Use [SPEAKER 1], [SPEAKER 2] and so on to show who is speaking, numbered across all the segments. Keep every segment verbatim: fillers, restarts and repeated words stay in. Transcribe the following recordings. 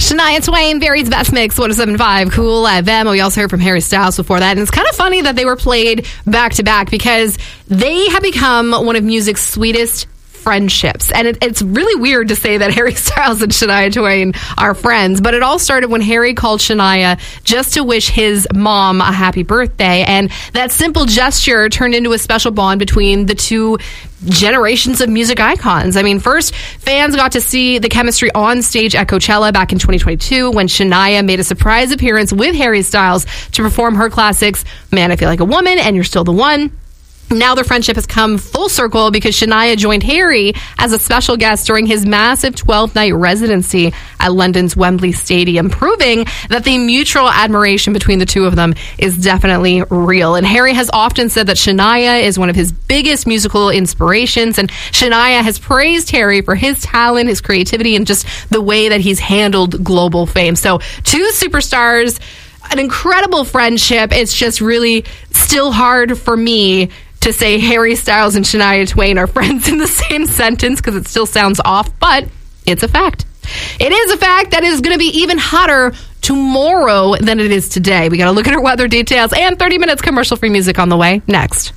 [SPEAKER 1] Shania Twain, Barry's Best Mix, one oh seven point five, Cool F M. We also heard from Harry Styles before that. And it's kind of funny that they were played back to back because they have become one of music's sweetest friendships. And it, it's really weird to say that Harry Styles and Shania Twain are friends, but it all started when Harry called Shania just to wish his mom a happy birthday. And that simple gesture turned into a special bond between the two generations of music icons. I mean, first, fans got to see the chemistry on stage at Coachella back in twenty twenty-two when Shania made a surprise appearance with Harry Styles to perform her classics, Man, I Feel Like a Woman, and You're Still the One. Now their friendship has come full circle because Shania joined Harry as a special guest during his massive twelve-night residency at London's Wembley Stadium, proving that the mutual admiration between the two of them is definitely real. And Harry has often said that Shania is one of his biggest musical inspirations, and Shania has praised Harry for his talent, his creativity, and just the way that he's handled global fame. So two superstars, an incredible friendship. It's just really still hard for me to say Harry Styles and Shania Twain are friends in the same sentence because it still sounds off, but it's a fact. It is a fact that it is going to be even hotter tomorrow than it is today. We got to look at our weather details and thirty minutes commercial-free music on the way next.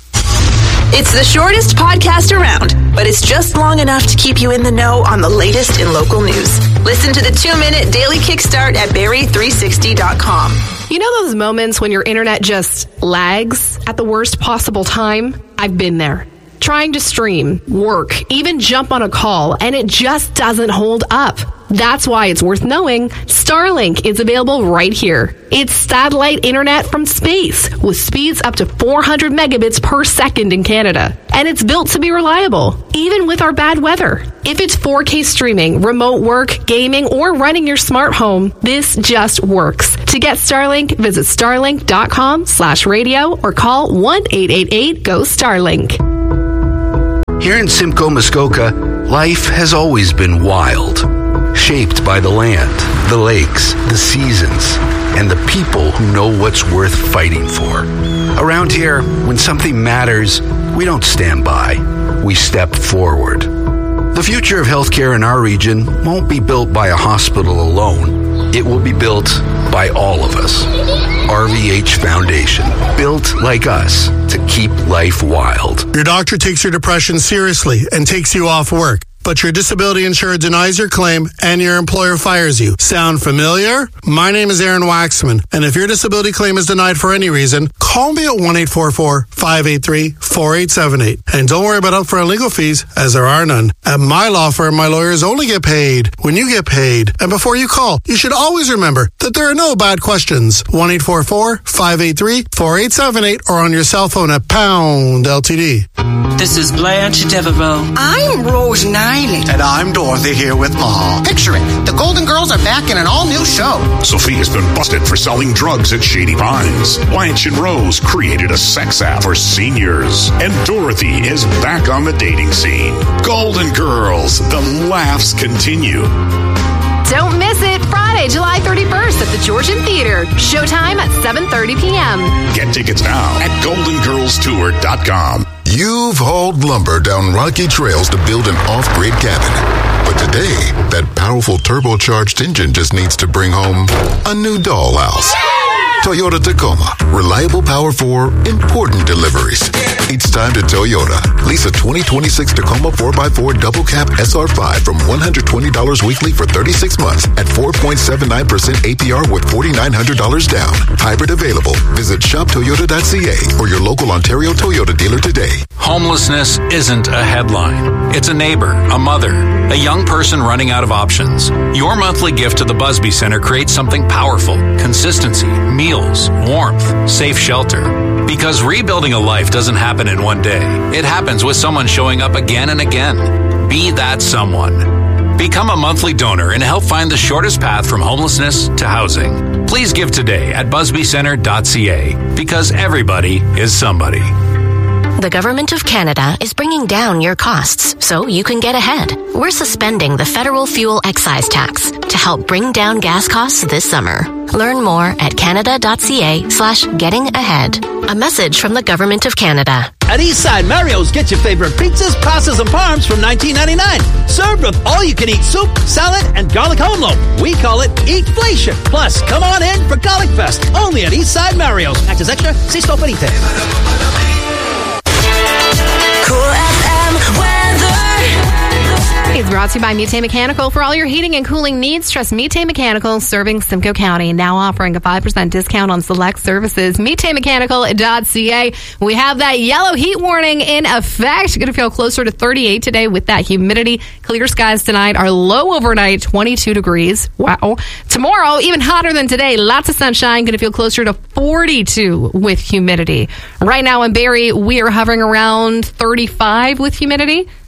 [SPEAKER 2] It's the shortest podcast around, but it's just long enough to keep you in the know on the latest in local news. Listen to the two-minute daily kickstart at Barry three sixty dot com.
[SPEAKER 1] You know those moments when your internet just lags at the worst possible time? I've been there. Trying to stream, work, even jump on a call, and it just doesn't hold up. That's why it's worth knowing Starlink is available right here. It's satellite internet from space with speeds up to four hundred megabits per second in Canada. And it's built to be reliable, even with our bad weather. If it's four K streaming, remote work, gaming, or running your smart home, this just works. To get Starlink, visit starlink.com slash radio or call one eight eight eight go Starlink.
[SPEAKER 3] Here in Simcoe, Muskoka, life has always been wild, shaped by the land, the lakes, the seasons, and the people who know what's worth fighting for. Around here, when something matters, we don't stand by, we step forward. The future of healthcare in our region won't be built by a hospital alone. It will be built by all of us. R V H Foundation, built like us to keep life wild.
[SPEAKER 4] Your doctor takes your depression seriously and takes you off work, but your disability insurer denies your claim and your employer fires you. Sound familiar? My name is Aaron Waxman, and if your disability claim is denied for any reason, call me at one eight four four, five eight three, four eight seven eight. And don't worry about upfront legal fees, as there are none. At my law firm, my lawyers only get paid when you get paid. And before you call, you should always remember that there are no bad questions. one eight four four, five eight three, four eight seven eight or on your cell phone at pound L T D.
[SPEAKER 5] This is Blanche Devereaux.
[SPEAKER 6] I'm Rose Niley.
[SPEAKER 7] And I'm Dorothy here with Ma.
[SPEAKER 6] Picture it. The Golden Girls are back in an all-new show.
[SPEAKER 8] Sophia's been busted for selling drugs at Shady Pines. Blanche and Rose created a sex app for seniors. And Dorothy is back on the dating scene. Golden Girls, the laughs continue.
[SPEAKER 1] Don't miss it. Friday, July thirty-first at the Georgian Theater. Showtime at seven thirty p.m.
[SPEAKER 8] Get tickets now at golden girls tour dot com.
[SPEAKER 9] You've hauled lumber down rocky trails to build an off-grid cabin. But today, that powerful turbocharged engine just needs to bring home a new dollhouse. Toyota Tacoma. Reliable power for important deliveries. It's time to Toyota. Lease a twenty twenty-six Tacoma four by four double cab S R five from one hundred twenty dollars weekly for thirty-six months at four point seven nine percent A P R with four thousand nine hundred dollars down. Hybrid available. Visit shop toyota dot c a or your local Ontario Toyota dealer today.
[SPEAKER 10] Homelessness isn't a headline. It's a neighbor, a mother, a young person running out of options. Your monthly gift to the Busby Center creates something powerful. Consistency, meals, warmth, safe shelter. Because rebuilding a life doesn't happen in one day. It happens with someone showing up again and again. Be that someone. Become a monthly donor and help find the shortest path from homelessness to housing. Please give today at busby center dot c a because everybody is somebody.
[SPEAKER 11] The Government of Canada is bringing down your costs so you can get ahead. We're suspending the federal fuel excise tax to help bring down gas costs this summer. Learn more at canada.ca slash getting ahead. A message from the Government of Canada.
[SPEAKER 12] At Eastside Mario's, get your favorite pizzas, pastas, and parms from nineteen ninety-nine. Served with all-you-can-eat soup, salad, and garlic home loaf. We call it Eatflation. Plus, come on in for Garlic Fest. Only at Eastside Mario's. Act as extra, si sto penite.
[SPEAKER 2] Cool F M weather.
[SPEAKER 1] It's brought to you by Mite Mechanical. For all your heating and cooling needs, trust Mite Mechanical, serving Simcoe County. Now offering a five percent discount on select services. Mite Mechanical dot c a. We have that yellow heat warning in effect. Going to feel closer to thirty-eight today with that humidity. Clear skies tonight. Our low overnight, twenty-two degrees. Wow. Tomorrow, even hotter than today. Lots of sunshine. Going to feel closer to forty-two with humidity. Right now in Barrie, we are hovering around thirty-five with humidity.